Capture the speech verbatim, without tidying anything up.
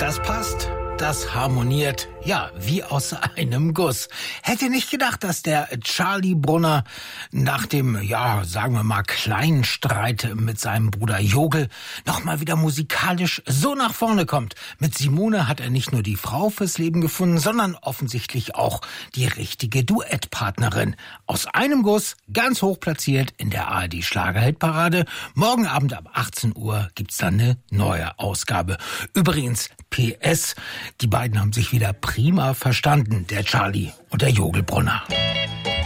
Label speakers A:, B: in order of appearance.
A: Das passt, das harmoniert, ja, wie aus einem Guss. Hätte nicht gedacht, dass der Charlie Brunner nach dem, ja, sagen wir mal, kleinen Streit mit seinem Bruder Jogel nochmal wieder musikalisch so nach vorne kommt. Mit Simone hat er nicht nur die Frau fürs Leben gefunden, sondern offensichtlich auch die richtige Duettpartnerin. Aus einem Guss, ganz hoch platziert in der A R D Schlagerhitparade. Morgen Abend ab achtzehn Uhr gibt's dann eine neue Ausgabe. Übrigens, P S, die beiden haben sich wieder prima verstanden, der Charlie und der Jogel Brunner.